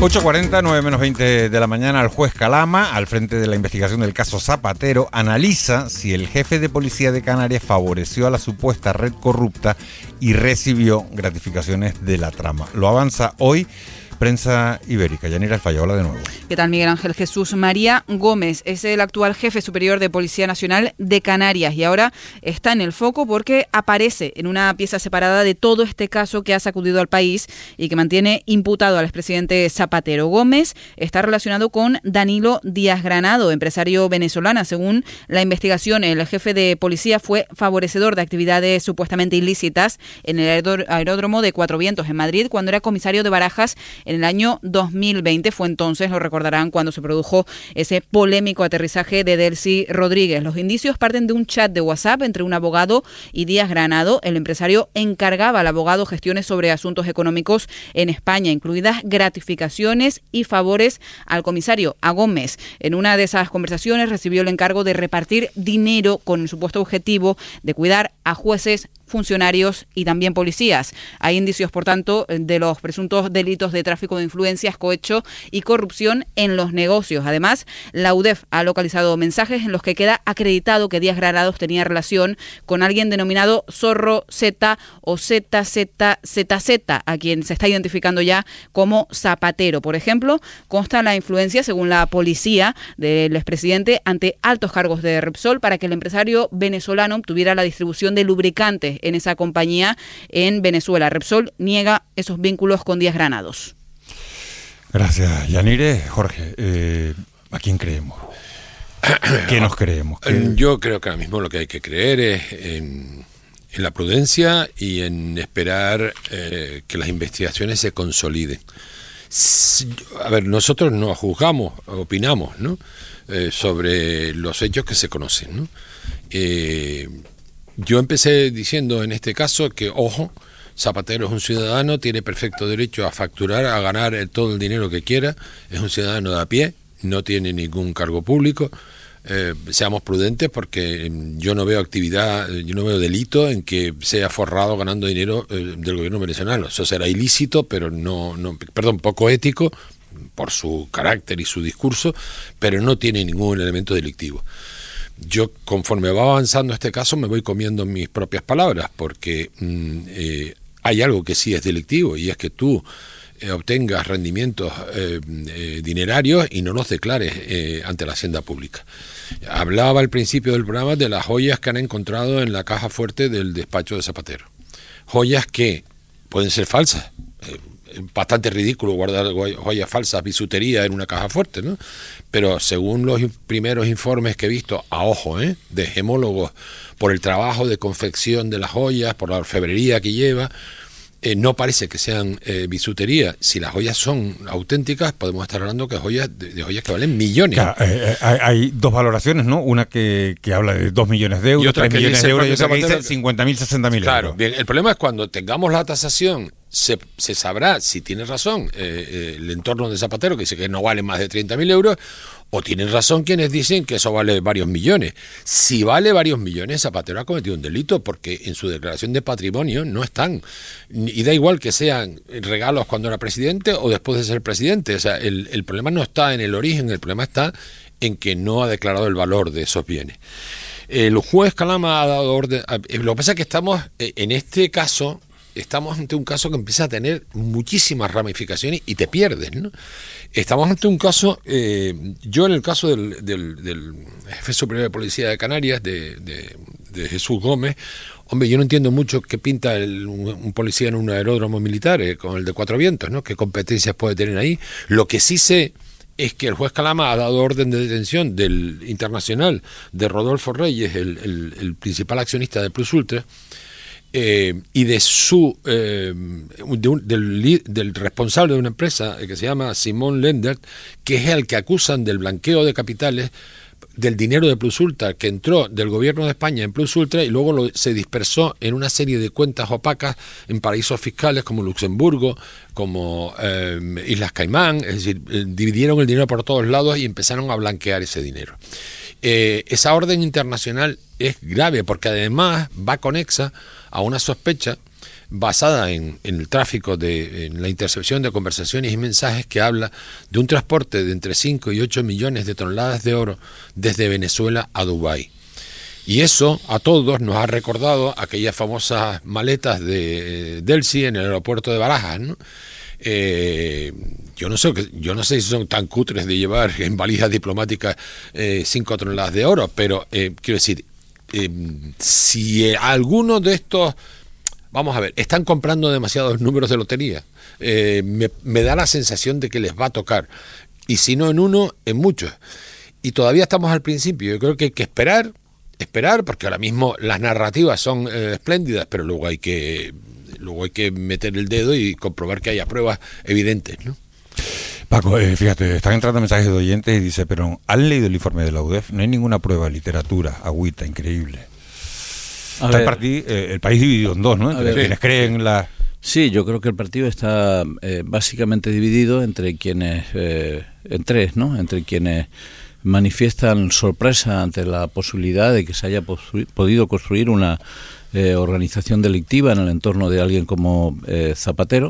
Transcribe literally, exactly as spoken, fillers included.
ocho cuarenta, nueve menos veinte de la mañana, el juez Calama, al frente de la investigación del caso Zapatero, analiza si el jefe de policía de Canarias favoreció a la supuesta red corrupta y recibió gratificaciones de la trama. Lo avanza hoy Prensa Ibérica. Yanira Alfaya, hola de nuevo. ¿Qué tal, Miguel Ángel? Jesús María Gómez es el actual jefe superior de Policía Nacional de Canarias y ahora está en el foco porque aparece en una pieza separada de todo este caso que ha sacudido al país y que mantiene imputado al expresidente Zapatero. Gómez está relacionado con Danilo Díaz Granado, empresario venezolano. Según la investigación, el jefe de policía fue favorecedor de actividades supuestamente ilícitas en el aeródromo de Cuatro Vientos en Madrid cuando era comisario de Barajas en el año dos mil veinte. Fue entonces, lo recordarán, cuando se produjo ese polémico aterrizaje de Delcy Rodríguez. Los indicios parten de un chat de WhatsApp entre un abogado y Díaz Granado. El empresario encargaba al abogado gestiones sobre asuntos económicos en España, incluidas gratificaciones y favores al comisario, a Gómez. En una de esas conversaciones recibió el encargo de repartir dinero con el supuesto objetivo de cuidar a jueces, funcionarios y también policías. Hay indicios, por tanto, de los presuntos delitos de tráfico de influencias, cohecho y corrupción en los negocios. Además, la U D E F ha localizado mensajes en los que queda acreditado que Díaz Granados tenía relación con alguien denominado Zorro Z o Z Z Z Z, a quien se está identificando ya como Zapatero. Por ejemplo, consta la influencia, según la policía, del expresidente ante altos cargos de Repsol para que el empresario venezolano tuviera la distribución de lubricantes en esa compañía en Venezuela. Repsol niega esos vínculos con Díaz Granados. Gracias, Yanire. Jorge, eh, ¿a quién creemos? ¿Qué nos creemos? ¿Qué? Yo creo que ahora mismo lo que hay que creer es en, en la prudencia y en esperar eh, que las investigaciones se consoliden. A ver, nosotros no juzgamos, opinamos, ¿no? Eh, sobre los hechos que se conocen, ¿no? Eh, Yo empecé diciendo en este caso que, ojo, Zapatero es un ciudadano, tiene perfecto derecho a facturar, a ganar el, todo el dinero que quiera, es un ciudadano de a pie, no tiene ningún cargo público. Eh, seamos prudentes porque yo no veo actividad, yo no veo delito en que sea forrado ganando dinero eh, del gobierno venezolano. Eso será ilícito, pero no, no, perdón, poco ético por su carácter y su discurso, pero no tiene ningún elemento delictivo. Yo, conforme va avanzando este caso, me voy comiendo mis propias palabras, porque mm, eh, hay algo que sí es delictivo, y es que tú eh, obtengas rendimientos eh, eh, dinerarios y no los declares eh, ante la hacienda pública. Hablaba al principio del programa de las joyas que han encontrado en la caja fuerte del despacho de Zapatero. Joyas que pueden ser falsas. Eh, bastante ridículo guardar joyas falsas, bisutería en una caja fuerte, ¿no? Pero según los primeros informes que he visto, a ojo, ¿eh? de gemólogos, por el trabajo de confección de las joyas, por la orfebrería que lleva, eh, no parece que sean eh, bisutería. Si las joyas son auténticas, podemos estar hablando que joyas de, de joyas que valen millones. Claro, eh, hay, hay dos valoraciones, ¿no? Una que, que habla de dos millones de euros, tres millones de euros, y otra que dice cincuenta mil, sesenta mil euros. Claro, bien, el problema es cuando tengamos la tasación, se, se sabrá si tiene razón eh, eh, el entorno de Zapatero, que dice que no vale más de treinta mil euros, o tienen razón quienes dicen que eso vale varios millones. Si vale varios millones, Zapatero ha cometido un delito, porque en su declaración de patrimonio no están. Y da igual que sean regalos cuando era presidente o después de ser presidente. O sea, el, el problema no está en el origen, el problema está en que no ha declarado el valor de esos bienes. El juez Calama ha dado orden. Lo que pasa es que estamos, en este caso, estamos ante un caso que empieza a tener muchísimas ramificaciones y te pierdes, ¿no? Estamos ante un caso, eh, yo en el caso del, del, del jefe superior de policía de Canarias, de, de, de Jesús Gómez, hombre, yo no entiendo mucho qué pinta el, un, un policía en un aeródromo militar, eh, con el de Cuatro Vientos, ¿no? ¿Qué competencias puede tener ahí? Lo que sí sé es que el juez Calama ha dado orden de detención del internacional de Rodolfo Reyes, el, el, el principal accionista de Plus Ultra, Eh, y de su eh, de un, del, del responsable de una empresa que se llama Simón Lendert, que es el que acusan del blanqueo de capitales del dinero de Plus Ultra que entró del gobierno de España en Plus Ultra y luego lo, se dispersó en una serie de cuentas opacas en paraísos fiscales como Luxemburgo, como eh, Islas Caimán. Es decir, eh, dividieron el dinero por todos lados y empezaron a blanquear ese dinero. Eh, esa orden internacional es grave porque además va conexa a una sospecha basada en, en el tráfico, de, en la intercepción de conversaciones y mensajes, que habla de un transporte de entre cinco y ocho millones de toneladas de oro desde Venezuela a Dubái. Y eso a todos nos ha recordado aquellas famosas maletas de Delcy en el aeropuerto de Barajas, ¿no? Eh, yo no sé yo no sé si son tan cutres de llevar en valijas diplomáticas eh, cinco toneladas de oro, pero eh, quiero decir, eh, si eh, alguno de estos, vamos a ver, están comprando demasiados números de lotería, eh, me, me da la sensación de que les va a tocar, y si no en uno, en muchos, y todavía estamos al principio. Yo creo que hay que esperar esperar porque ahora mismo las narrativas son eh, espléndidas, pero luego hay que Luego hay que meter el dedo y comprobar que haya pruebas evidentes, ¿no? Paco, eh, fíjate, están entrando mensajes de oyentes y dice, pero ¿han leído el informe de la U D E F? No hay ninguna prueba, literatura, agüita, increíble. A Está ver, el, partid, eh, el país dividido en dos, ¿no? Entre ver, quienes sí. creen la... Sí, yo creo que el partido está eh, básicamente dividido entre quienes, eh, en tres, ¿no? Entre quienes manifiestan sorpresa ante la posibilidad de que se haya podido construir una Eh, organización delictiva en el entorno de alguien como eh, Zapatero,